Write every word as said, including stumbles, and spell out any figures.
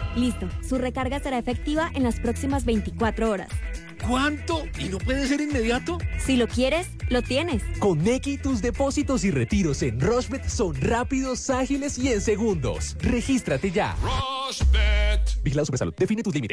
Listo, su recarga será efectiva en las próximas veinticuatro horas. ¿Cuánto? ¿Y no puede ser inmediato? Si lo quieres, lo tienes. Con Nequi, tus depósitos y retiros en Rushbet son rápidos, ágiles y en segundos. Regístrate ya. Rushbet. Vigilado Supersalud. Define tus límites.